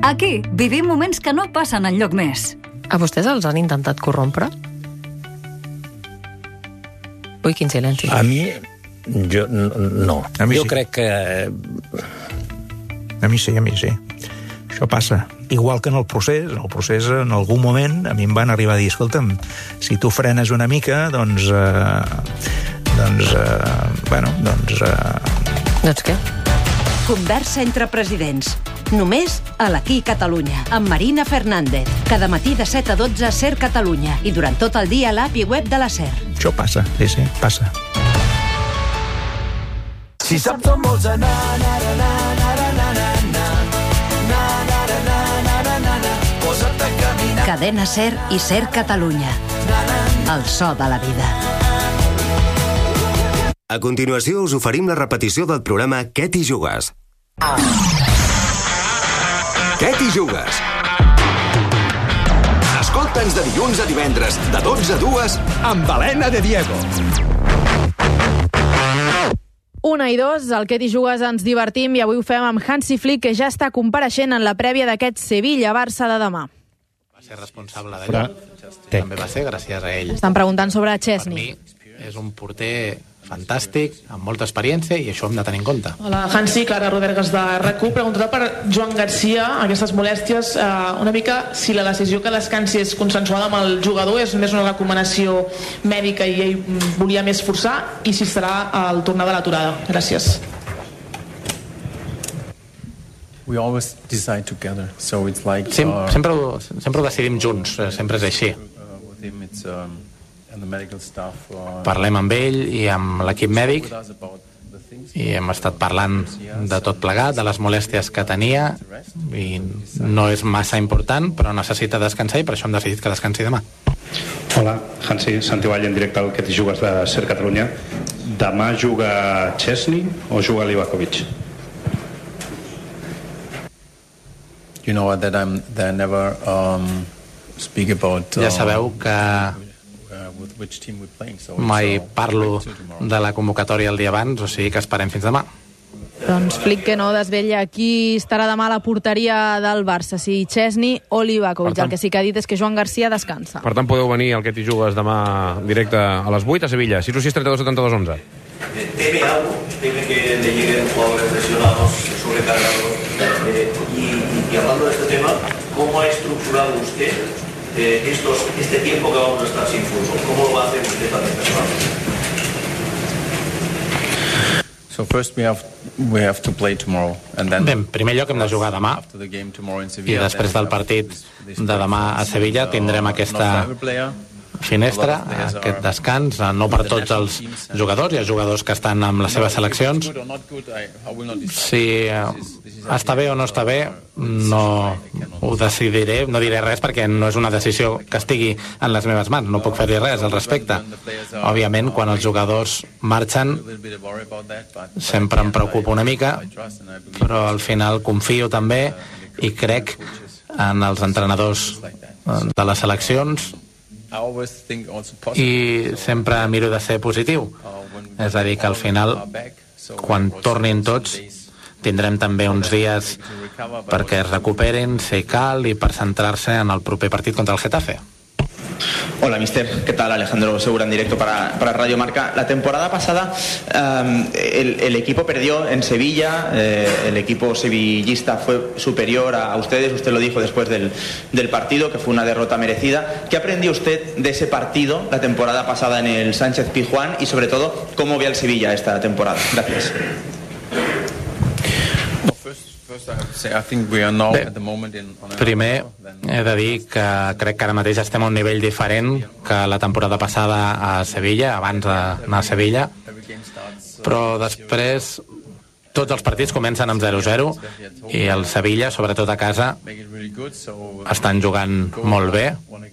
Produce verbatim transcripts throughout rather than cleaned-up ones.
Aquí vivim moments que no passen enlloc més. A vostès els han intentat corrompre? Ui, quin silenci. A mi, jo no. A mi jo sí. crec que... A mi sí, a mi sí. Això passa. Igual que en el procés, en el procés en algun moment a mi em van arribar a dir, escolta'm, si tu frenes una mica, doncs... Eh, doncs, eh, bueno, doncs... Eh... Doncs què? Conversa entre presidents. Només a l'Aquí Catalunya, amb Marina Fernández. Cada matí de set a dotze a SER Catalunya i durant tot el dia a l'app i web de la SER. Això passa, sí, sí, passa. Si saps on vols anar, na, na, na, na, na, na, na, na, na, na, na, na, na, na, posa't a caminar. Cadena SER i SER Catalunya. El so de la vida. A continuació us oferim la repetició del programa Què t'hi jugues? Què t'hi jugues? Escolta'ns de dilluns a divendres, de dotze a dues, amb Helena de Diego. Una i dos, al Què t'hi jugues ens divertim i avui ho fem amb Hansi Flick, que ja està compareixent en la prèvia d'aquest Sevilla-Barça de demà. Va ser responsable d'allò. També va ser gràcies a ell. Estan preguntant sobre Chesney. Per mi és un porter fantàstic, amb molta experiència, i això ho hem de tenir en compte. Hola, Hansi, Clara Rodergas de R Q. Preguntar per Joan Garcia, aquestes molèsties, eh, una mica si la decisió que descansi és consensuada amb el jugador, és més una recomanació mèdica i ell volia més forçar, i si serà el tornar de l'aturada. Gràcies. We always decide together, so it's like Sem uh, sempre, ho, sempre ho decidim junts, sempre és així. uh, with him, it's, um, and the medical staff, uh, Parlem amb ell i amb l'equip mèdic with us about the things. i hem estat parlant de tot plegat, de les molèsties que tenia, i no és massa important, però necessita descansar i per això hem decidit que descansi demà. Hola, Hansi, Santi Vall en directe al Què t'hi jugues de SER Catalunya. Demà juga Chesney o juga Livakovic? You know what, that I'm that I never um, speak about. Ja sabeu que uh, with which team we're playing, so mai it's, uh, parlo wait till tomorrow. de la convocatòria el dia abans, o sigui que esperem fins demà. Doncs Flick que no desvetlla qui estarà demà a la porteria del Barça, si Chesney o Livakovic. El que sí que ha dit és que Joan Garcia descansa. Per tant, podeu venir al Què t'hi jugues demà directe a les vuit a Sevilla. sis u sis trenta-dos setanta-dos onze. ¿Teme algo? ¿Teme que le lleguen jugadores lesionados, sobrecargados? Eh, y, y hablando de este tema, ¿cómo ha estructurado usted eh, estos, este tiempo que vamos a estar sin fútbol? ¿Cómo lo va a hacer usted también personalmente? So first we have we have to play tomorrow, and then. Bé, en primer lloc hem de jugar demà, After the game tomorrow in i Sevilla, després then del partit de demà a Sevilla tindrem aquesta finestra, aquest descans, no per tots els jugadors, hi ha jugadors que estan amb les seves seleccions. Si està bé o no està bé, no ho decidiré, no diré res perquè no és una decisió que estigui en les meves mans, no puc fer-hi res al respecte. Òbviament, quan els jugadors marxen, sempre em preocupa una mica, però al final confio també i crec en els entrenadors de les seleccions, i sempre miro de ser positiu, és a dir, que al final quan tornin tots tindrem també uns dies perquè es recuperin si cal i per centrar-se en el proper partit contra el Getafe. Hola, mister. ¿Qué tal? Alejandro Segura en directo para, para Radio Marca. La temporada pasada um, el, el equipo perdió en Sevilla, eh, el equipo sevillista fue superior a, a ustedes, usted lo dijo después del, del partido, que fue una derrota merecida. ¿Qué aprendió usted de ese partido la temporada pasada en el Sánchez Pizjuán y sobre todo cómo ve al Sevilla esta temporada? Gracias. Bé, primer he de dir que crec que ara mateix estem a un nivell diferent que la temporada passada a Sevilla, abans d'anar a Sevilla, però després tots els partits comencen amb zero zero i el Sevilla, sobretot a casa, estan jugant molt bé,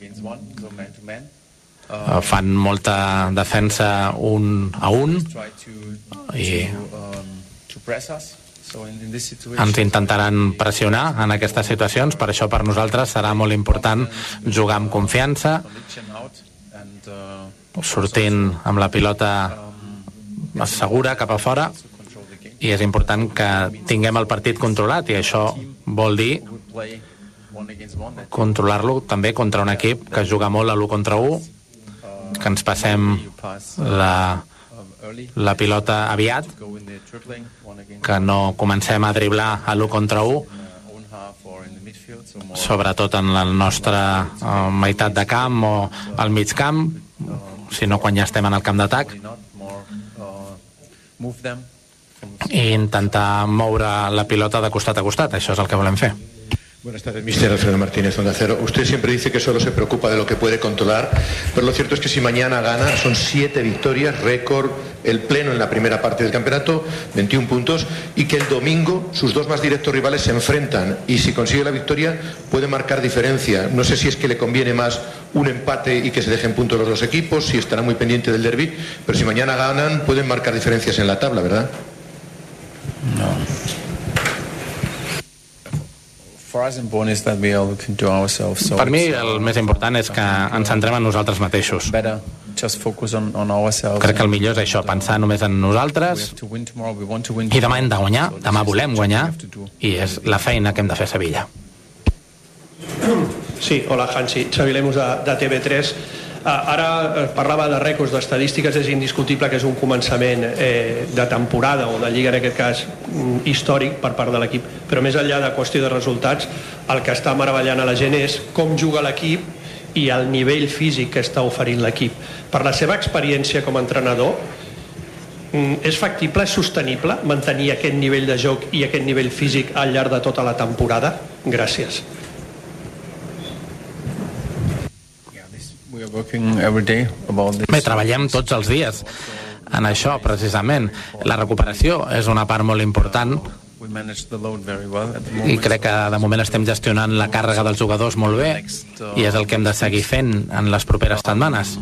fan molta defensa un a un i ens intentaran pressionar en aquestes situacions. Per això per nosaltres serà molt important jugar amb confiança, sortint amb la pilota segura cap a fora i és important que tinguem el partit controlat, i això vol dir controlar-lo també contra un equip que juga molt a l'u contra u, que ens passem la, la pilota aviat, que no comencem a driblar a l'u contra u, sobretot en la nostra uh, meitat de camp o al mig camp, sinó quan ja estem en el camp d'atac, i intentar moure la pilota de costat a costat. Això és el que volem fer. Buenas tardes, mister Alfredo Martínez, Onda Cero. Usted siempre dice que solo se preocupa de lo que puede controlar, pero lo cierto es que si mañana gana, son siete victorias, récord, el pleno en la primera parte del campeonato, veintiún puntos, y que el domingo sus dos más directos rivales se enfrentan, y si consigue la victoria puede marcar diferencia. No sé si es que le conviene más un empate y que se dejen puntos los dos equipos, si estará muy pendiente del derbi, pero si mañana ganan pueden marcar diferencias en la tabla, ¿verdad? No. Per mi el més important és que ens centrem en nosaltres mateixos. Crec que el millor és això, pensar només en nosaltres, i demà hem de guanyar, demà volem guanyar, i és la feina que hem de fer a Sevilla. Sí, hola Hansi, Xavi Lemus de, de T V tres. Ara parlava de rècords, d'estadístiques, és indiscutible que és un començament eh, de temporada o de lliga, en aquest cas històric per part de l'equip, però més enllà de qüestió de resultats, el que està meravellant a la gent és com juga l'equip i el nivell físic que està oferint l'equip. Per la seva experiència com a entrenador, és factible, és sostenible mantenir aquest nivell de joc i aquest nivell físic al llarg de tota la temporada? Gràcies. Bé, treballem tots els dies en això, precisament. La recuperació és una part molt important, i crec que de moment estem gestionant la càrrega dels jugadors molt bé, i és el que hem de seguir fent en les properes setmanes.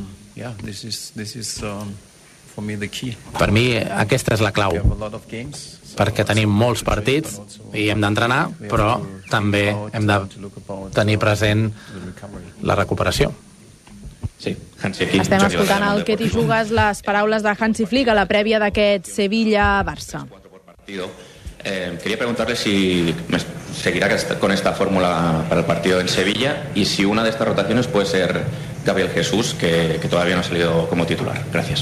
Per mi aquesta és la clau, perquè tenim molts partits i hem d'entrenar, però també hem de tenir present la recuperació. Sí, Hansi, aquí. Estem escoltant el que t'hi jugues, les paraules de Hansi Flick a la prèvia d'aquest Sevilla-Barça. Eh, quería preguntarle si seguirá con esta fórmula para el partido en Sevilla y si una de estas rotaciones puede ser Gabriel Jesús, que, que todavía no ha salido como titular. Gracias.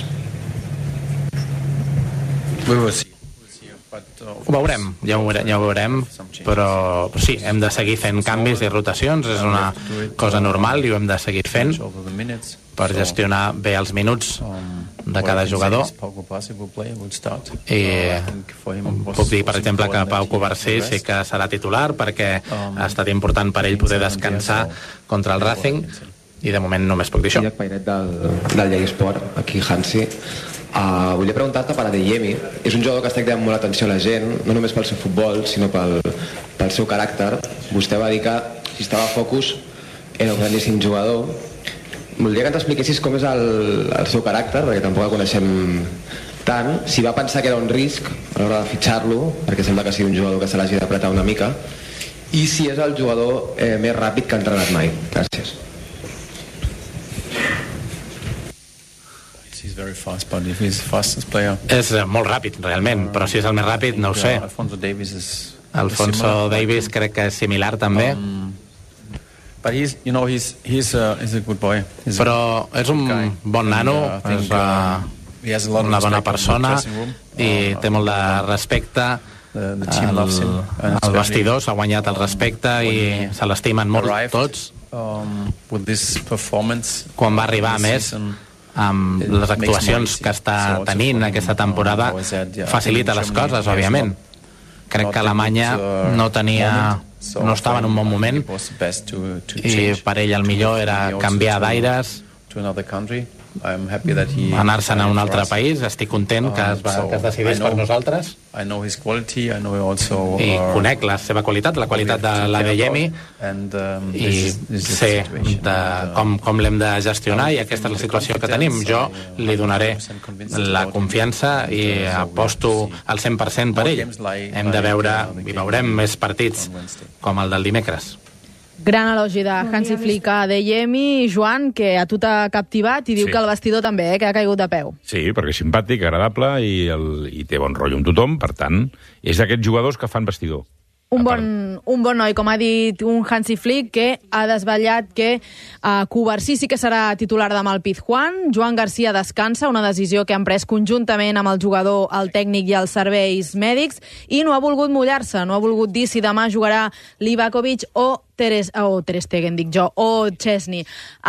Ho veurem, ja ho veurem, ja ho veurem, però, però sí, hem de seguir fent canvis i rotacions, és una cosa normal i ho hem de seguir fent per gestionar bé els minuts de cada jugador. I puc dir, per exemple, que Pau Covarsí sí que serà titular perquè ha estat important per ell poder descansar contra el Racing, i de moment només puc dir això. Pairet del, del Llegisport, aquí Hansi. Uh, volia preguntar-te per Adeyemi. És un jugador que està cridant molt l'atenció a la gent, no només pel seu futbol, sinó pel, pel seu caràcter. Vostè va dir que si estava a Focus era un grandíssim jugador. Voldria que ens expliquessis com és el, el seu caràcter, perquè tampoc el coneixem tant, si va pensar que era un risc a l'hora de fitxar-lo, perquè sembla que sigui un jugador que se l'hagi d'apretar una mica, i si és el jugador eh, més ràpid que ha entrenat mai. Gràcies. És molt ràpid, realment, però si és el més ràpid, no ho sé. Alfonso Davies crec que és similar, també. Però és un bon nano, és una bona persona i té molt de respecte. El, el vestidor s'ha guanyat el respecte i se l'estimen molt tots. Quan va arribar, a més, amb les actuacions que està tenint aquesta temporada, facilita les coses, òbviament. Crec que Alemanya no tenia, no estava en un bon moment, i per ell el millor era canviar d'aires, anar-se'n a un altre país. Estic content que es, va, que es decidís per nosaltres, i conec la seva qualitat, la qualitat de l'Adeyemi, i sé de com, com l'hem de gestionar, i aquesta és la situació que tenim. Jo li donaré la confiança i aposto al cent per cent per ell. Hem de veure, i veurem més partits com el del dimecres. Gran elogi de Hansi Flick a Adeyemi. Joan, que a tu t'ha captivat i diu Sí. que el vestidor també, eh, que ha caigut de peu. Sí, perquè és simpàtic, agradable i, el, i té bon rotllo amb tothom, per tant, és d'aquests jugadors que fan vestidor. Un bon, un bon noi, com ha dit un Hansi Flick, que ha desvetllat que uh, Covarsí sí que serà titular demà al Pizjuán. Joan Garcia descansa, una decisió que han pres conjuntament amb el jugador, el tècnic i els serveis mèdics, i no ha volgut mullar-se, no ha volgut dir si demà jugarà Livakovic o Teres, o Ter Stegen, dic jo, o Chesney.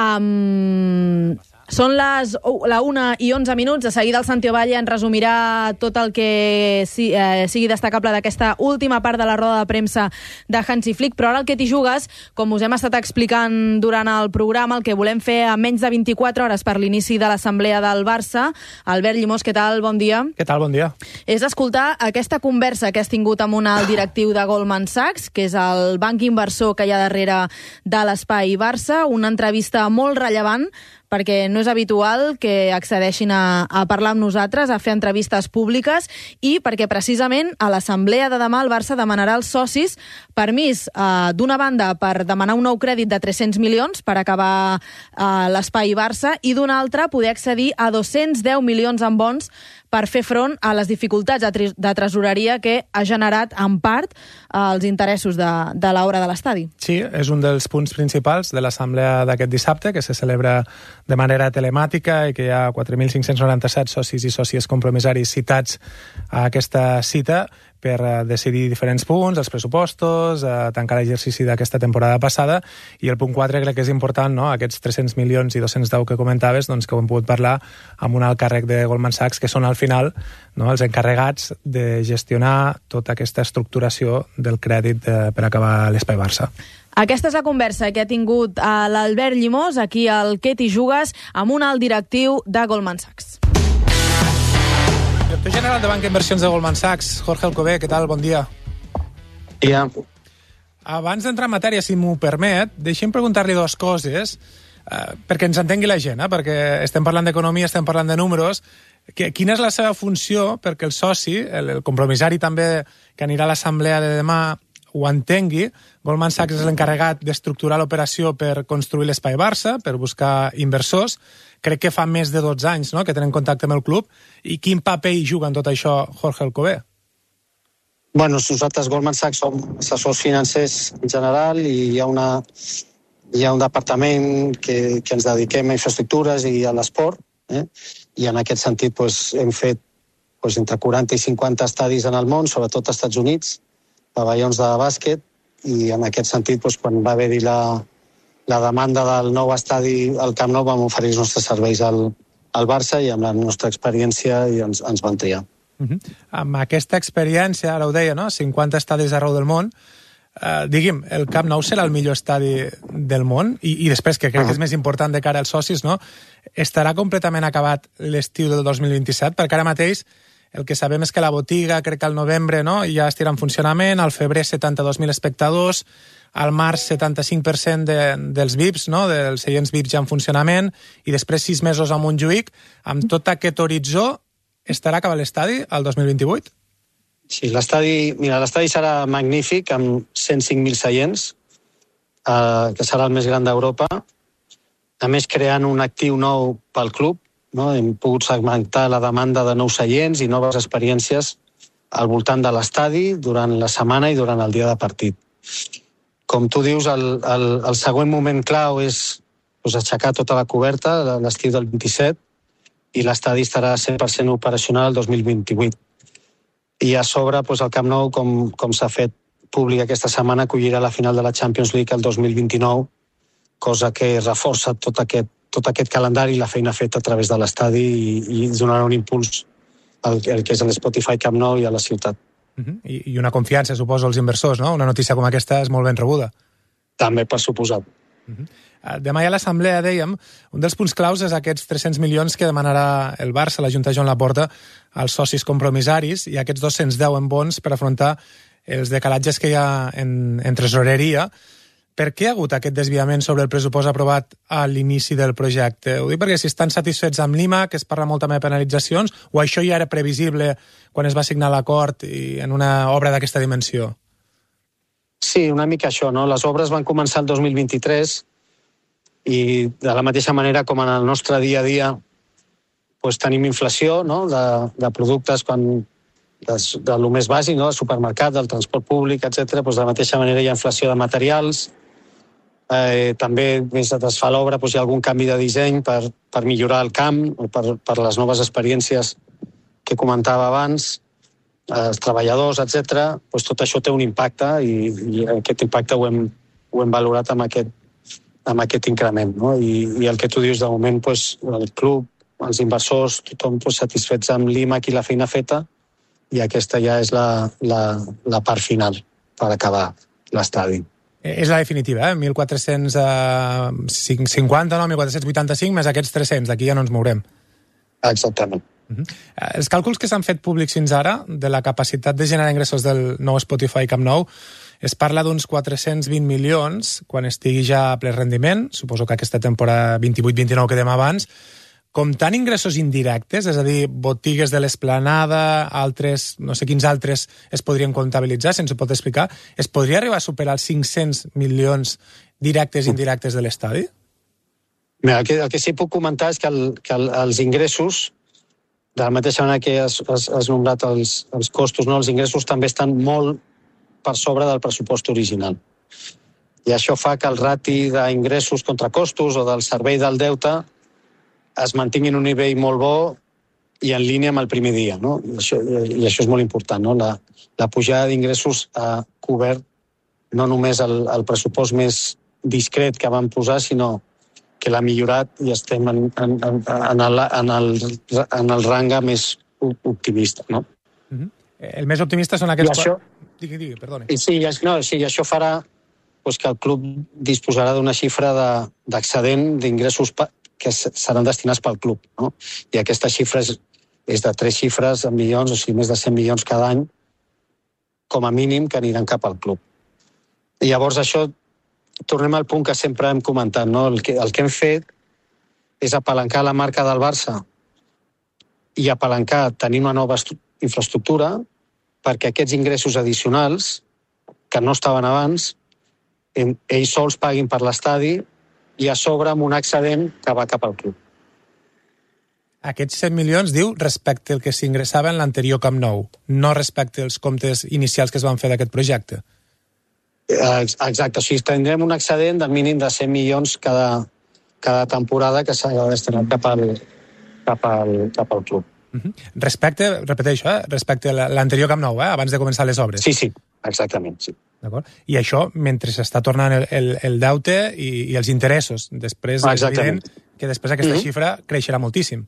Um, Són les la una i onze minuts. De seguida el Santi Ovalle en resumirà tot el que si, eh, sigui destacable d'aquesta última part de la roda de premsa de Hansi Flick, però ara el que t'hi jugues, com us hem estat explicant durant el programa, el que volem fer a menys de vint-i-quatre hores per l'inici de l'assemblea del Barça. Albert Llimós, què tal? Bon dia. Què tal? Bon dia. És escoltar aquesta conversa que has tingut amb un alt directiu de Goldman Sachs, que és el banc inversor que hi ha darrere de l'Espai Barça, una entrevista molt rellevant, perquè no és habitual que accedeixin a, a parlar amb nosaltres, a fer entrevistes públiques, i perquè precisament a l'assemblea de demà el Barça demanarà als socis permís, eh, d'una banda, per demanar un nou crèdit de tres-cents milions per acabar eh, l'Espai Barça, i d'una altra poder accedir a dos-cents deu milions en bons per fer front a les dificultats de, tre de tresoreria que ha generat, en part, eh, els interessos de, de l'obra de l'estadi. Sí, és un dels punts principals de l'assemblea d'aquest dissabte, que se celebra de manera telemàtica i que hi ha quatre mil cinc-cents noranta-set socis i sòcies compromissaris citats a aquesta cita per decidir diferents punts, els pressupostos, eh, tancar l'exercici d'aquesta temporada passada, i el punt quatre crec que és important, no? Aquests tres-cents milions i dos-cents deu que comentaves, doncs, que ho hem pogut parlar amb un alt càrrec de Goldman Sachs, que són al final, no, els encarregats de gestionar tota aquesta estructuració del crèdit eh, per acabar l'Espai Barça. Aquesta és la conversa que ha tingut l'Albert Llimós, aquí al Què t'hi jugues, amb un alt directiu de Goldman Sachs. Director general de Banca Inversions de Goldman Sachs, Jorge Alcover, què tal? Bon dia. Dia. Abans d'entrar en matèria, si m'ho permet, deixem preguntar-li dues coses, eh, perquè ens entengui la gent, eh, perquè estem parlant d'economia, estem parlant de números. Que, quina és la seva funció perquè el soci, el, el compromissari també que anirà a l'assemblea de demà, ho entengui? Goldman Sachs és l'encarregat d'estructurar l'operació per construir l'Espai Barça, per buscar inversors. Crec que fa més de dotze anys, no?, que tenen contacte amb el club. I quin paper hi juga en tot això Jorge Alcover? Bueno, nosaltres, Goldman Sachs, som assessors financers en general i hi ha, una, hi ha un departament que, que ens dediquem a infraestructures i a l'esport, eh? I en aquest sentit pues, hem fet pues, entre quaranta i cinquanta estadis en el món, sobretot als Estats Units, pavellons de bàsquet, i en aquest sentit, pues, quan va haver-hi la, la demanda del nou estadi al Camp Nou, vam oferir els nostres serveis al, al Barça i amb la nostra experiència i ens, ens van triar. Uh-huh. Amb aquesta experiència, ara ho deia, no?, cinquanta estadis arreu del món, eh, digui'm, el Camp Nou serà el millor estadi del món? I, i després, que crec uh-huh. que és més important de cara als socis, no?, estarà completament acabat l'estiu del dos mil vint-i-set? Perquè ara mateix el que sabem és que la botiga, crec que al novembre, no?, ja estirà en funcionament, al febrer setanta-dos mil espectadors, al març setanta-cinc per cent de, dels V I Ps, no?, dels seients V I Ps ja en funcionament, i després sis mesos a Montjuïc. Amb tot aquest horitzó, estarà acabat l'estadi al dos mil vint-i-vuit? Sí, l'estadi, mira, l'estadi serà magnífic, amb cent cinc mil seients, eh, que serà el més gran d'Europa. A més, creant un actiu nou pel club, no? Hem pogut segmentar la demanda de nous seients i noves experiències al voltant de l'estadi durant la setmana i durant el dia de partit. Com tu dius, el, el, el següent moment clau és pues, aixecar tota la coberta l'estiu del vint-i-set, i l'estadi estarà cent per cent operacional el dos mil vint-i-vuit. I a sobre, pues, el Camp Nou, com, com s'ha fet públic aquesta setmana, acollirà la final de la Champions League el dos mil vint-i-nou, cosa que reforça tot aquest, tot aquest calendari i la feina feta a través de l'estadi i, i donarà un impuls al, al que és l'Spotify Camp Nou i a la ciutat. Uh-huh. I, I una confiança, suposo, als inversors, no? Una notícia com aquesta és molt ben rebuda. També, per suposat. Uh-huh. Demà hi ha l'assemblea, dèiem, un dels punts claus és aquests tres-cents milions que demanarà el Barça, la Junta Joan Laporta, als socis compromissaris, i aquests dos-cents deu en bons per afrontar els decalatges que hi ha en, en tresoreria. Per què ha hagut aquest desviament sobre el pressupost aprovat a l'inici del projecte? Ho dic perquè si estan satisfets amb l'I M A, que es parla molt també de penalitzacions, o això ja era previsible quan es va signar l'acord i en una obra d'aquesta dimensió? Sí, Sí, una mica això, no? Les obres van començar el dos mil vint-i-tres i de la mateixa manera com en el nostre dia a dia doncs tenim inflació, no? de, de productes quan, de, de lo més bàsic, no? Del supermercat, del transport públic, etcètera. Doncs de la mateixa manera hi ha inflació de materials. Eh, també, més es fa l'obra, doncs hi ha algun canvi de disseny per, per millorar el camp o per, per les noves experiències que comentava abans, eh, els treballadors, etcètera. Doncs tot això té un impacte i, i aquest impacte ho hem, ho hem valorat amb aquest, amb aquest increment. No? I, I el que tu dius, de moment, doncs, el club, els inversors, tothom doncs, satisfets amb l'I M A C i la feina feta, i aquesta ja és la, la, la part final per acabar l'estadi. És la definitiva, eh? mil quatre-cents cinquanta, no? mil quatre-cents vuitanta-cinc més aquests tres-cents, d'aquí ja no ens mourem. Exactament. Uh-huh. Els càlculs que s'han fet públics fins ara de la capacitat de generar ingressos del nou Spotify Camp Nou es parla d'uns quatre-cents vint milions quan estigui ja a ple rendiment, suposo que aquesta temporada vint-i-vuit vint-i-nou que dèiem abans, comptant ingressos indirectes, és a dir, botigues de l'Esplanada, altres, no sé quins altres es podrien comptabilitzar, si ens ho pot explicar, es podria arribar a superar els cinc-cents milions directes i indirectes de l'estadi? Mira, el que, el que sí puc comentar és que, el, que el, els ingressos, de la mateixa manera que has, has, has nombrat els, els costos, no? Els ingressos també estan molt per sobre del pressupost original. I això fa que el rati d'ingressos contra costos o del servei del deute es mantingui en un nivell molt bo i en línia amb el primer dia. No? I, això, I això és molt important. No? La, la pujada d'ingressos ha cobert no només el, el pressupost més discret que vam posar, sinó que l'ha millorat i estem en, en, en, en, el, en, el, en el ranga més optimista. No? Uh-huh. El més optimista són aquests... I això, digui, digui, perdoni. I sí, no, sí, això farà doncs, que el club disposarà d'una xifra d'excedent d'ingressos que seran destinats pel club. No? I aquesta xifra és, és de tres xifres en milions, o sigui, més de cent milions cada any, com a mínim, que aniran cap al club. I llavors això, tornem al punt que sempre hem comentat, no? El que, el que hem fet és apalancar la marca del Barça i apalancar tenir una nova infraestructura perquè aquests ingressos addicionals, que no estaven abans, ells sols paguin per l'estadi i a sobre amb un excedent que va cap al club. Aquests cent milions, diu, respecte al que s'ingressava en l'anterior Camp Nou, no respecte als comptes inicials que es van fer d'aquest projecte. Exacte, o sigui, tindrem un excedent del mínim de cent milions cada, cada temporada que s'ha destinat cap al, cap al, cap al club. Uh-huh. Respecte, repeteixo, eh? respecte a l'anterior Camp Nou, eh? abans de començar les obres. Sí, sí, exactament, sí. D'acord? I això mentre s'està tornant el, el, el deute i, i els interessos. Després ah, és evident que després aquesta mm-hmm. xifra creixerà moltíssim.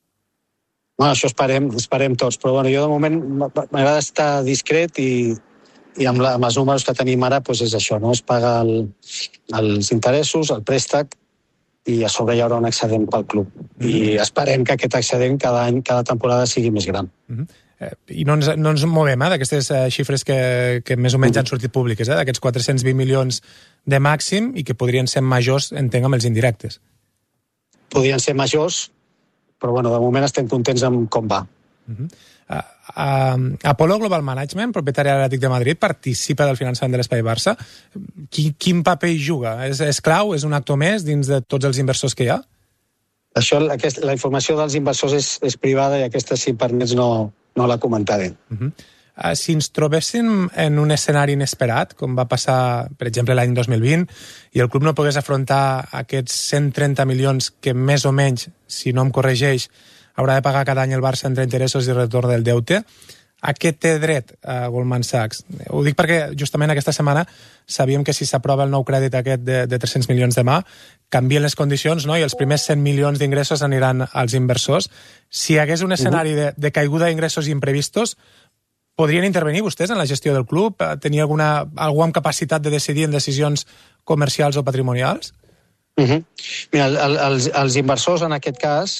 Bueno, això esperem, esperem tots, però bueno, jo de moment m'agrada estar discret i, i amb, la, amb els números que tenim ara doncs és això, no? Es paga el, els interessos, el préstec i a sobre hi haurà un excedent pel club. Mm-hmm. I esperem que aquest excedent cada any, cada temporada sigui més gran. Mm-hmm. I no ens, no ens movem eh, d'aquestes eh, xifres que, que més o menys han sortit públiques, eh, d'aquests quatre-cents vint milions de màxim i que podrien ser majors, entenc, amb els indirectes. Podrien ser majors, però bueno, de moment estem contents amb com va. Uh-huh. uh, uh, Apollo Global Management, propietari de l'Atlètic de Madrid, participa del finançament de l'Espai Barça. Quin, quin paper hi juga? És, és clau? És un actor més dins de tots els inversors que hi ha? Això, aquest, la informació dels inversors és, és privada i aquesta, si permets, no... no la comentaré. Uh-huh. uh, si ens trobéssim en un escenari inesperat, com va passar, per exemple, l'any dos mil vint, i el club no pogués afrontar aquests cent trenta milions que més o menys, si no em corregeix, haurà de pagar cada any el Barça entre interessos i retorn del deute, a què té dret a Goldman Sachs? Ho dic perquè justament aquesta setmana sabíem que si s'aprova el nou crèdit aquest de, de tres-cents milions demà, canvien les condicions, no? I els primers cent milions d'ingressos aniran als inversors. Si hi hagués un escenari de, de caiguda d'ingressos imprevistos, podrien intervenir vostès en la gestió del club? Tenir alguna, algú amb capacitat de decidir en decisions comercials o patrimonials? Uh-huh. Mira, el, els, els inversors en aquest cas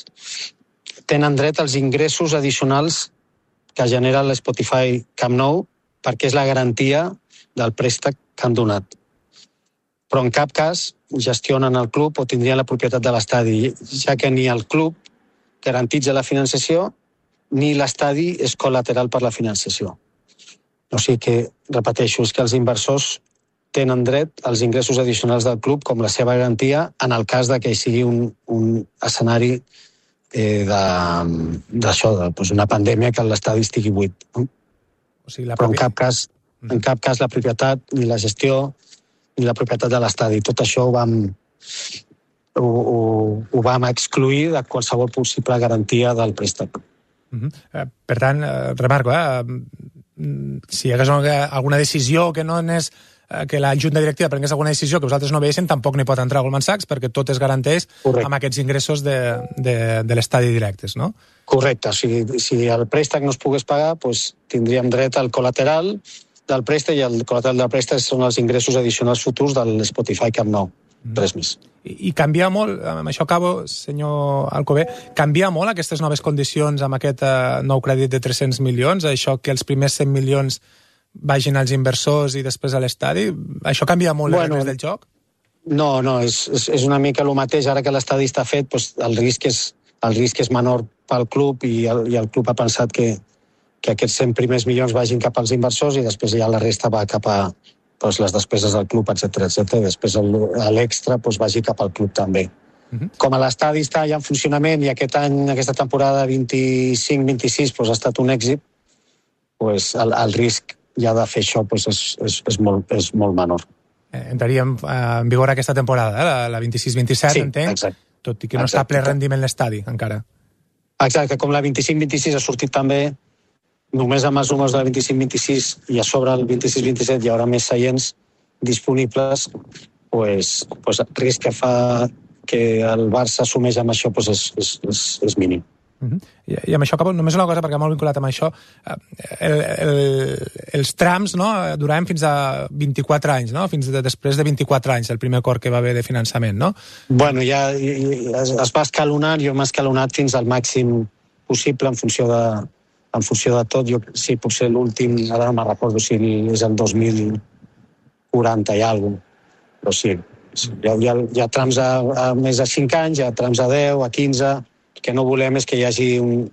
tenen dret als ingressos addicionals que genera l'Spotify Camp Nou perquè és la garantia del préstec que han donat. Però en cap cas gestionen el club o tindrien la propietat de l'estadi, ja que ni el club garantitza la financiació ni l'estadi és col·lateral per la financiació. O sigui que, repeteixo, és que els inversors tenen dret als ingressos addicionals del club com la seva garantia en el cas de que hi sigui un, un escenari eh, d'això, de, de, pues una pandèmia que l'estadi estigui buit. No? O sigui, la Però en cap cas, en cap cas la propietat, ni la gestió, ni la propietat de l'estadi. Tot això ho vam, ho, ho, ho vam excluir de qualsevol possible garantia del préstec. Uh-huh. Per tant, eh, remarco, eh, si hi hagués alguna decisió que no és que la junta directiva prengués alguna decisió que vosaltres no veiessin, tampoc n'hi pot entrar a Goldman Sachs perquè tot es garanteix Correcte. Amb aquests ingressos de, de, de l'estadi directes, no? Correcte. Si, si el préstec no es pogués pagar, doncs tindríem dret al col·lateral del préstec i el col·lateral del préstec són els ingressos addicionals futurs del Spotify Camp Nou. Mm. Res més. I, I canvia molt, amb això acabo, senyor Alcover, canvia molt aquestes noves condicions amb aquest uh, nou crèdit de tres-cents milions, això que els primers cent milions vagin als inversors i després a l'estadi? Això canvia molt bueno, les regles del joc? No, no, és, és, és una mica el mateix. Ara que l'estadi està fet, doncs el, risc és, el risc és menor pel club i el, i el club ha pensat que, que aquests cent primers milions vagin cap als inversors i després ja la resta va cap a doncs, les despeses del club, etcètera, etcètera. I després l'extra doncs, vagi cap al club també. Uh-huh. Com a l'estadi està ja en funcionament i aquest any, aquesta temporada vint-i-cinc vint-i-sis doncs, ha estat un èxit, doncs, el, el risc ja de fer això doncs és, és, és, molt, és molt menor. Eh, entraríem eh, en vigor aquesta temporada, eh? la, la vint-i-sis vint-i-set, sí, entenc, exacte. Tot i que no exacte. Està ple rendiment l'estadi, encara. Exacte, com la vint-i-cinc vint-i-sis ha sortit també, només amb els números de la vint-i-cinc vint-i-sis i a sobre el vint-i-sis vint-i-set hi haurà més seients disponibles, doncs, doncs el risc que fa que el Barça assumeix amb això doncs és, és, és, és mínim. Uh-huh. I, I amb això acabo, només una cosa, perquè molt vinculat amb això, el, el, els trams no, duraven fins a vint-i-quatre anys, no? Fins de, després de vint-i-quatre anys, el primer acord que va haver de finançament, no? Bueno, ja es, es va escalonant, jo m'he escalonat fins al màxim possible en funció de, en funció de tot. Jo, sí, potser l'últim, ara no me'n recordo si és el dos mil quaranta i alguna cosa, però sí, hi ha, hi ha, hi ha trams a, a més de cinc anys, hi ha trams a deu, a quinze... que no volem és que hi hagi un,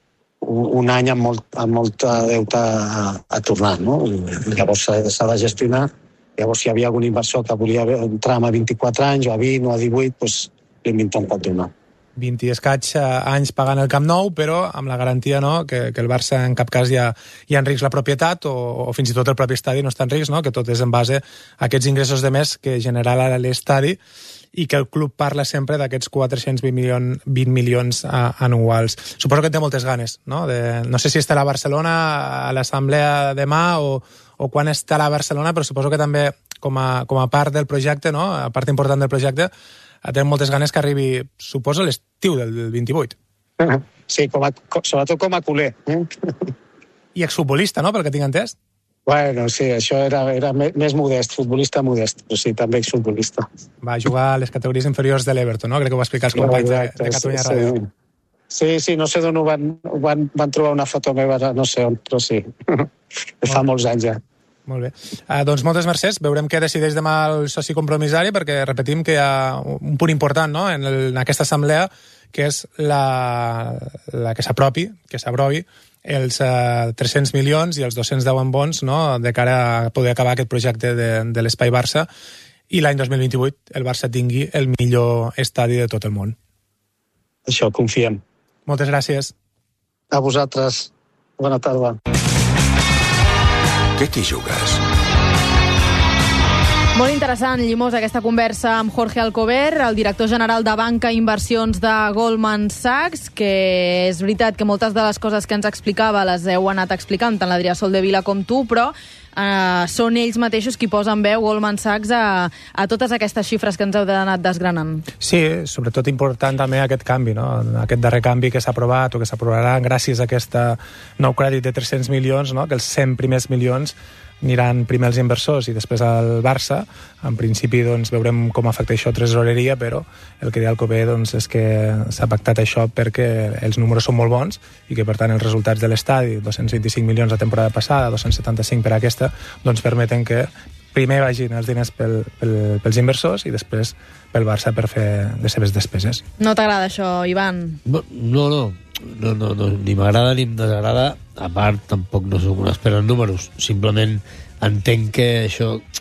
un any amb molt, amb molt deute a, a tornar, no? I llavors s'ha de gestionar. Llavors, si hi havia algun inversor que volia entrar a vint-i-quatre anys o a vint o a divuit, doncs l'hem intentat donar. vint i escaig anys pagant el Camp Nou, però amb la garantia no, que, que el Barça en cap cas hi ha, hi ha en risc la propietat o, o fins i tot el propi estadi no està en risc, no? Que tot és en base a aquests ingressos de més que generarà l'estadi i que el club parla sempre d'aquests quatre-cents vint milions, vint milions a, anuals. Suposo que té moltes ganes, no? De, no sé si estarà a Barcelona a l'assemblea demà o, o quan estarà a Barcelona, però suposo que també com a, com a part del projecte, no? A part important del projecte, té moltes ganes que arribi, suposo, l'estiu del vint-i-vuit. Sí, com a, sobretot com a culer. I exfutbolista, no?, pel que tinc entès? Bueno, sí, això era, era més modest, futbolista modest, però sí, també exfutbolista. Va jugar a les categories inferiors de l'Everton, no? Crec que ho va explicar els companys no, exacte, de, de Catalunya sí, Ràdio. Sí. sí, sí, no sé d'on ho van, van, van trobar una foto meva, no sé on, però sí. Fa molts anys ja. Molt bé. Uh, doncs moltes mercès. Veurem què decideix demà el soci compromissari, perquè repetim que hi ha un punt important no? en, el, en aquesta assemblea, que és la, la que s'apropi, que s'aprovi els uh, tres-cents milions i els dos-cents deu en bons no? de cara a poder acabar aquest projecte de, de l'Espai Barça i l'any dos mil vint-i-vuit el Barça tingui el millor estadi de tot el món. Això confiem. Moltes gràcies. A vosaltres. Bona tarda. Què t'hi jugues? Molt interessant, Llimós, aquesta conversa amb Jorge Alcover, el director general de Banca i Inversions de Goldman Sachs, que és veritat que moltes de les coses que ens explicava les heu anat explicant, tant l'Adrià Soldevila com tu, però eh, són ells mateixos qui posen veu, Goldman Sachs, a, a totes aquestes xifres que ens heu anat desgranant. Sí, sobretot important també aquest canvi, no? Aquest darrer canvi que s'ha aprovat o que s'aprovarà gràcies a aquest nou crèdit de tres-cents milions, no? Que els cent primers milions aniran primer als inversors i després al Barça. En principi doncs, veurem com afecta això a tresoreria, però el que deia Alcover doncs, és que s'ha pactat això perquè els números són molt bons i que per tant els resultats de l'estadi, dos-cents vint-i-cinc milions la temporada passada, dos-cents setanta-cinc per aquesta, doncs permeten que primer vagin els diners pel, pel, pels inversors i després pel Barça per fer les seves despeses. No t'agrada això, Ivan? No, no, no. No, no, no, ni m'agrada ni em desagrada. A part, tampoc no soc un expert en números. Simplement entenc que això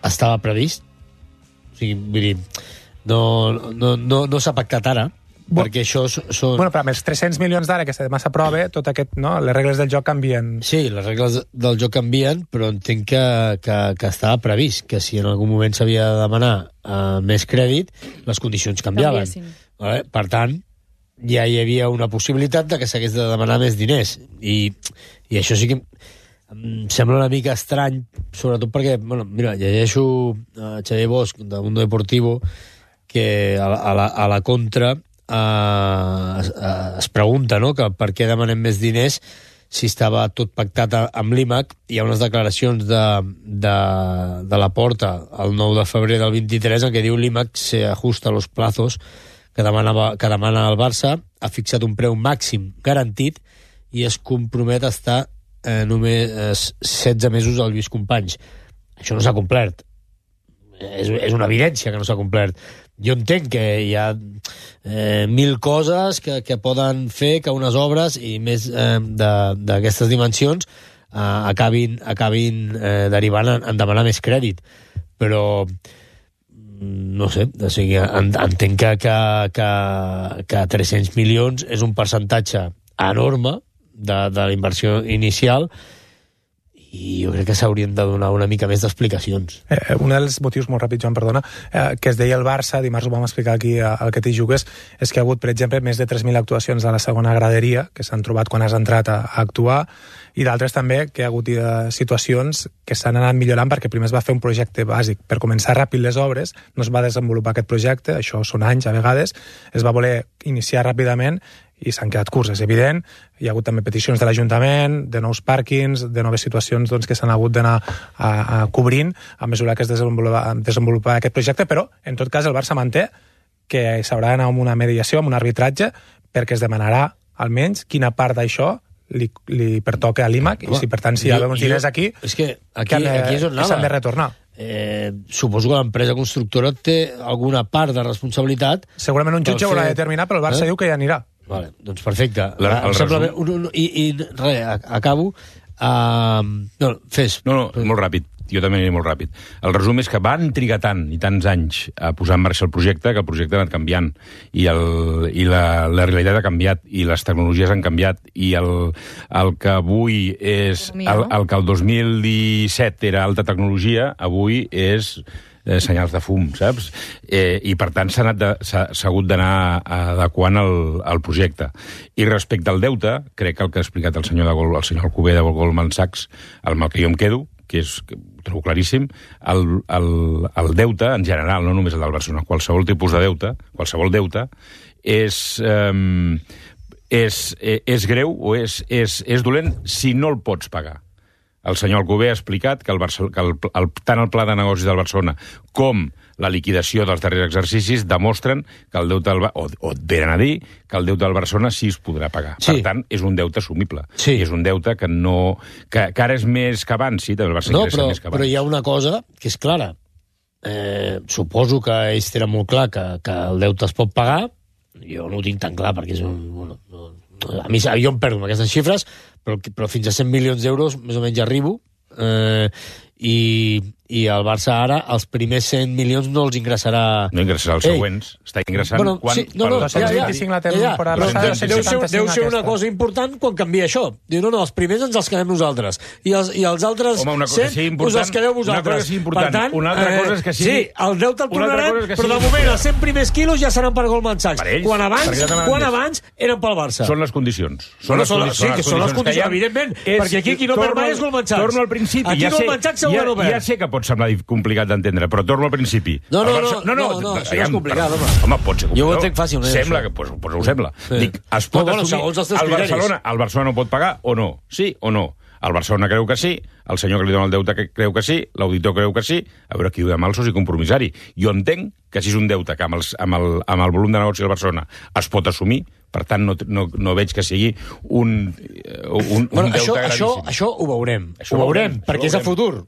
estava previst. O sigui, vull dir, no, no, no, no s'ha pactat ara, Bo... perquè això són... Bueno, però amb els tres-cents milions d'ara que demà s'aprove, tot aquest, no? Les regles del joc canvien. Sí, les regles del joc canvien, però entenc que, que, que estava previst, que si en algun moment s'havia de demanar uh, més crèdit, les condicions canviaven. Vale? Per tant, ja hi havia una possibilitat de que s'hagués de demanar més diners. I, i això sí que em sembla una mica estrany, sobretot perquè, bueno, mira, llegeixo a Xavier Bosch, de Mundo Deportivo, que a la, a la, a la contra Uh, es, uh, es pregunta, no?, que per què demanem més diners si estava tot pactat a, amb l'I M A C. Hi ha unes declaracions de, de, de la Porta el nou de febrer del vint-i-tres en què diu l'I M A C se ajusta a los plazos que, demanava, que demana el Barça, ha fixat un preu màxim garantit i es compromet a estar eh, només eh, setze mesos al Lluís Companys. Això no s'ha complert. És, és una evidència que no s'ha complert. Jo entenc que hi ha eh, mil coses que, que poden fer que unes obres, i més eh, d'aquestes dimensions, eh, acabin, acabin eh, derivant en, en demanar més crèdit. Però, no sé, o sigui, en, entenc que, que, que, que tres-cents milions és un percentatge enorme de, de la inversió inicial, i jo crec que s'haurien de donar una mica més d'explicacions. Eh, un dels motius, molt ràpid, Joan, perdona, eh, que es deia el Barça, dimarts ho vam explicar aquí al que t'hi jugues, és que ha hagut, per exemple, més de tres mil actuacions a la segona graderia, que s'han trobat quan has entrat a, a actuar, i d'altres també que hi ha hagut eh, situacions que s'han anat millorant perquè primer es va fer un projecte bàsic. Per començar ràpid les obres, no es va desenvolupar aquest projecte, això són anys a vegades, es va voler iniciar ràpidament i s'han quedat curts, és evident. Hi ha hagut també peticions de l'Ajuntament, de nous pàrquings, de noves situacions doncs, que s'han hagut d'anar a, a cobrint a mesura que es desenvolupa, desenvolupa aquest projecte, però en tot cas el Barça manté que s'haurà d'anar amb una mediació, amb un arbitratge, perquè es demanarà almenys quina part d'això li, li pertoca a l'I M A C, i si per tant si hi ha uns diners aquí, és que aquí, que, de, aquí és on que s'han de retornar. Eh, suposo que l'empresa constructora té alguna part de responsabilitat. Segurament un jutge ho haurà de determinar, però el Barça eh? diu que ja anirà. Vale, doncs perfecte. La, el resum... un, un, I, i res, acabo. Uh, no, fes. No, no, molt ràpid. Jo també aniré molt ràpid. El resum és que van trigar tant i tants anys a posar en marxa el projecte que el projecte ha anat canviant i, el, i la, la realitat ha canviat i les tecnologies han canviat i el, el que avui és... El, el que el dos mil disset era alta tecnologia, avui és... Eh, senyals de fum, saps? Eh, I, per tant, s'ha hagut d'anar adequant el, el projecte. I respecte al deute, crec que el que ha explicat el senyor, de Gol, el senyor Alcover de Goldman Sachs, amb el que jo em quedo, que és, que ho trobo claríssim, el, el, el deute, en general, no només el del Barcelona, qualsevol tipus de deute, qualsevol deute, és... Eh, és, és greu o és, és, és dolent si no el pots pagar. El senyor Alcover ha explicat que, el Barça, que el, el, tant el pla de negocis del Barcelona com la liquidació dels darrers exercicis demostren que el deute del, o, o et venen a dir que el deute del Barcelona sí es podrà pagar. Sí. Per tant, és un deute assumible. Sí. És un deute que no... Que, que ara és més que abans, sí, també el Barça no, ingressa però, més que abans. Però hi ha una cosa que és clara. Eh, suposo que ells tenen molt clar que, que el deute es pot pagar. Jo no ho tinc tan clar perquè és un... Bueno, no, a mi jo em perdo amb aquestes xifres, però, però fins a cent milions d'euros més o menys arribo, eh, i, i el Barça ara els primers cent milions no els ingressarà... No ingressarà els següents, Ei. està ingressant... Bueno, quan, sí, no, no, ja, ja, ja, ja, però, deu, ser, deu ser una cosa important quan canvia això. Diu, no, no, els primers ens els quedem nosaltres, i els, i els altres Home, cent us els quedeu vosaltres. Per tant, una altra cosa és que sigui... Sí, el deute el tornarem, però de moment els cent primers quilos ja seran per Goldman Sachs. Per ells, quan abans, quan abans eren pel Barça. Són les condicions. Són les condicions, sí, que són les condicions, evidentment, perquè aquí qui no perd mai és Goldman Sachs. Torno al principi. Aquí Goldman Sachs segur que no perd. Ja sé que pot semblar complicat d'entendre, però torno al principi. No, no, no, no, no, no, això és complicat, home. Home, pot ser complicat. Jo ho entenc fàcil. Sembla que, doncs ho sembla. Dic, es pot assumir... El Barcelona, el Barcelona no pot pagar o no? Sí o no? El Barcelona creu que sí, el senyor que li dona el deute creu que sí, l'auditor creu que sí, a veure qui ho demà el soci compromissari. Jo entenc que si és un deute que amb, els, amb, el, amb el volum de negoci del Barcelona es pot assumir, per tant no, no, no veig que sigui un, un, bueno, un deute això, gravíssim. Això, això ho veurem, això ho veurem, veurem perquè és a futur.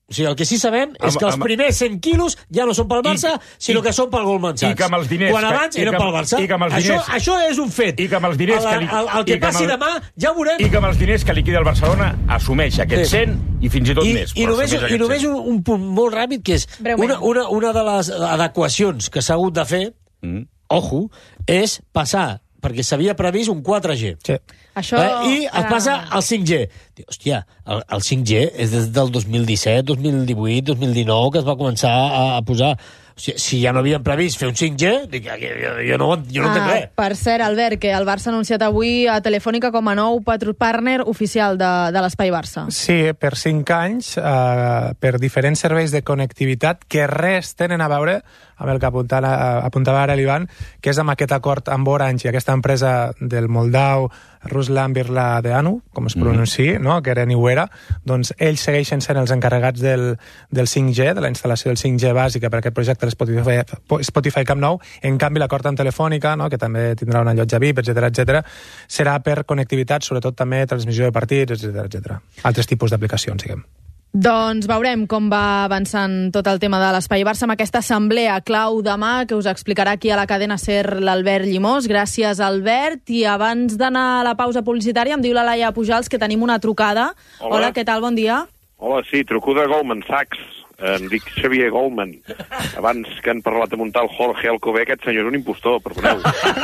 O sigui, el que sí sabem és que els primers cent quilos ja no són pel Barça, sinó que són pel Goldman Sachs. I que amb els diners... Quan abans eren pel Barça. Això, això és un fet. I que amb els diners... El, el, el que passi demà ja ho veurem. I que amb els diners que liquida el Barcelona assumeix aquests cent i fins i tot I, més. I només, i només un, un punt molt ràpid, que és una, una, una de les adequacions que s'ha hagut de fer, mm. ojo, és passar, perquè s'havia previst un quatre G. Sí. Això, eh? I es passa al cinc G. Hòstia, el, el cinc G és des del dos mil disset, dos mil divuit, dos mil dinou que es va començar a, a posar... O sigui, si ja no havien previst fer un cinc G, dic, jo, jo, no, jo no entenc ah, res. Per cert, Albert, que el Barça ha anunciat avui a Telefònica com a nou partner oficial de, de l'Espai Barça. Sí, per cinc anys, eh, per diferents serveis de connectivitat que res tenen a veure amb el que apuntava, apuntava ara l'Ivan, que és amb aquest acord amb Orange i aquesta empresa del Moldau, Ruslan Birladeanu, com es pronunciï, mm. no? que era Niuera, doncs ells segueixen sent els encarregats del, del cinc G, de la instal·lació del cinc G bàsica per aquest projecte de Spotify, Spotify Camp Nou. En canvi, l'acord amb Telefònica, no? que també tindrà una llotja V I P, etcètera, etcètera, serà per connectivitat, sobretot també transmissió de partits, etcètera, etcètera. Altres tipus d'aplicacions, diguem. Doncs veurem com va avançant tot el tema de l'Espai Barça amb aquesta assemblea clau demà que us explicarà aquí a la cadena SER l'Albert Llimós. Gràcies, Albert. I abans d'anar a la pausa publicitària em diu la Laia Pujals que tenim una trucada. Hola, Hola què tal? Bon dia. Hola, sí, truco de Goldman Sachs. Em dic Xavier Goldman. Abans que han parlat de muntar el Jorge Alcover, aquest senyor és un impostor, perdoneu.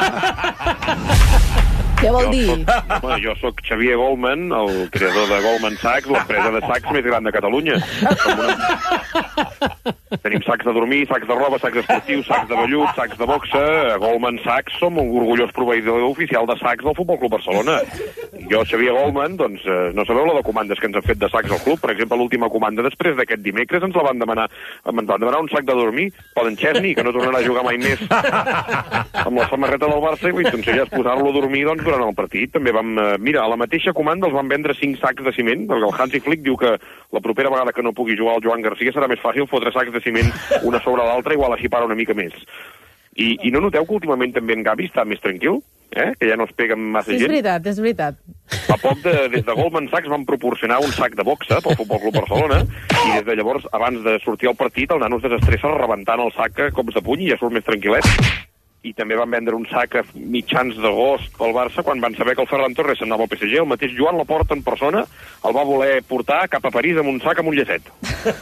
Què vol jo dir? Soc, home, jo sóc Xavier Goldman, el creador de Goldman Sachs, l'empresa de sacs més gran de Catalunya. Una... Tenim sacs de dormir, sacs de roba, sacs esportius, sacs de vellut, sacs de boxa. A Goldman Sachs som un orgullós proveïdor oficial de sacs del Futbol Club Barcelona. Jo, Xavier Goldman, doncs, no sabeu la de comandes que ens han fet de sacs al club? Per exemple, l'última comanda després d'aquest dimecres ens la van demanar, ens van demanar un sac de dormir, poden Chesney, que no tornarà a jugar mai més amb la samarreta del Barça, i l'aconselles posar-lo a dormir, doncs, durant el partit. També vam... Mira, a la mateixa comanda els van vendre cinc sacs de ciment, perquè el Hansi Flick diu que la propera vegada que no pugui jugar el Joan Garcia serà més fàcil fotre sacs de ciment una sobre l'altra, igual així para una mica més. I, I no noteu que últimament també en Gavi està més tranquil? Eh? Que ja no es pega amb massa sí, gent? És veritat, és veritat. Fa poc, de, des de Goldman Sachs van proporcionar un sac de boxa pel Futbol Club Barcelona, i des de llavors, abans de sortir al partit, el nano es desestressa rebentant el sac a cops de puny i ja surt més tranquil·let. I també van vendre un sac a mitjans d'agost pel Barça quan van saber que el Ferran Torres s'anava al P S G. El mateix Joan Laporta en persona el va voler portar cap a París amb un sac amb un llacet.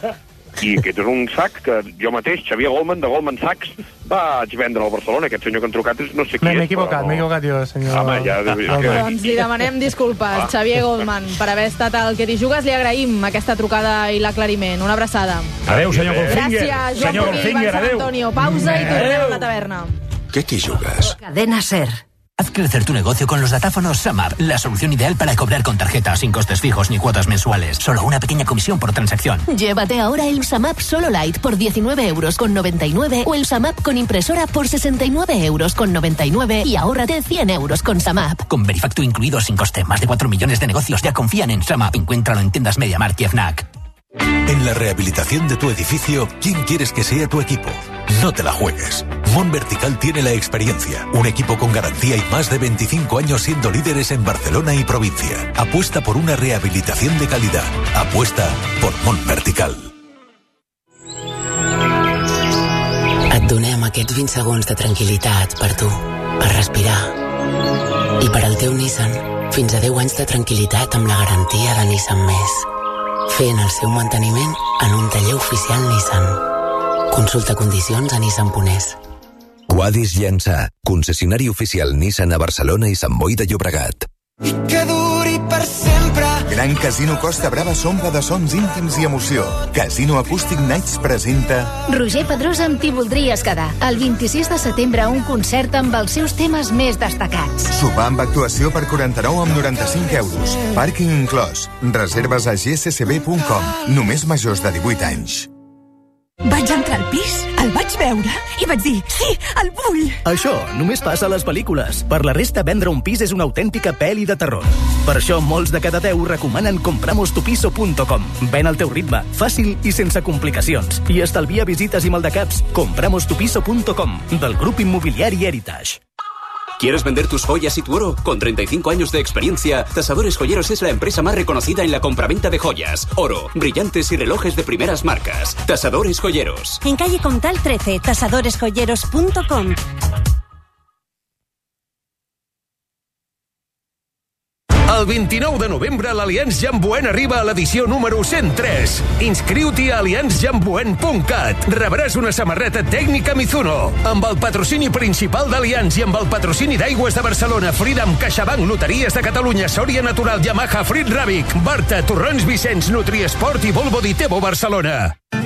I aquest és un sac que jo mateix, Xavier Goldman, de Goldman Sachs, vaig vendre al Barcelona. Aquest senyor que han trucat no sé qui M'he és. M'he equivocat, no... m'he equivocat jo, senyor. Home, ja... Que... Doncs li demanem disculpes, ah. Xavier Goldman, per haver estat al Que t'hi jugues. Li agraïm aquesta trucada i l'aclariment. Una abraçada. Adéu, senyor Goldfinger. Gràcies, Joan Poli, Ivan Antonio. Pausa i tornem a la taverna. ¿Qué te jugas? Cadena SER. Haz crecer tu negocio con los datáfonos SumUp, la solución ideal para cobrar con tarjeta, sin costes fijos ni cuotas mensuales. Solo una pequeña comisión por transacción. Llévate ahora el SumUp Solo Lite por diecinueve euros con noventa y nueve o el SumUp con impresora por sesenta y nueve euros con noventa y nueve y ahórrate cien euros con SumUp. Con Verifacto incluido sin coste, más de cuatro millones de negocios ya confían en SumUp. Encuéntralo en tiendas MediaMarkt y FNAC. En la rehabilitación de tu edificio, ¿quién quieres que sea tu equipo? No te la juegues. Mon Vertical tiene la experiencia, un equipo con garantía y más de veinticinco años siendo líderes en Barcelona y provincia. Apuesta por una rehabilitación de calidad. Apuesta por Mon Vertical. Et donem aquests vint segons de tranquil·litat per tu, per respirar. I per al teu Nissan, fins a deu anys de tranquil·litat amb la garantia de Nissan Més. Fent el seu manteniment en un taller oficial Nissan. Consulta condicions a nissan punt es. Quadis Llançà, concessionari oficial Nissan a Barcelona i Sant Boi de Llobregat. I que duri per sempre. Gran Casino Costa Brava s'omple de sons íntims i emoció. Casino Acoustic Nights presenta... Roger Pedrosa amb T'hi voldries quedar. El vint-i-sis de setembre un concert amb els seus temes més destacats. Sopar amb actuació per quaranta-nou amb noranta-cinc euros. Pàrquing inclòs. Reserves a g c c b punt com. Només majors de divuit anys. Vaig entrar al pis, el vaig veure i vaig dir, sí, el vull! Això només passa a les pel·lícules. Per la resta, vendre un pis és una autèntica pel·li de terror. Per això, molts de cada deu recomanen compramos tu piso punt com. Ven al teu ritme, fàcil i sense complicacions. I estalvia visites i maldecaps. compramos tu piso punt com, del grup immobiliari Heritage. ¿Quieres vender tus joyas y tu oro? Con treinta y cinco años de experiencia, Tasadores Joyeros es la empresa más reconocida en la compraventa de joyas, oro, brillantes y relojes de primeras marcas. Tasadores Joyeros. En calle Comtal trece, tasadores joyeros punto com. El vint-i-nou de novembre l'Allianz Jamboen arriba a l'edició número cent tres. Inscriu-t'hi a allianz jamboen punt cat. Rebràs una samarreta tècnica Mizuno. Amb el patrocini principal d'Allianz i amb el patrocini d'Aigües de Barcelona, Freedom, CaixaBank, Loteries de Catalunya, Sòria Natural, Yamaha, Frit Ràbic, Barta, Torrons Vicenç, Nutriesport i Volvo Ditebo Barcelona.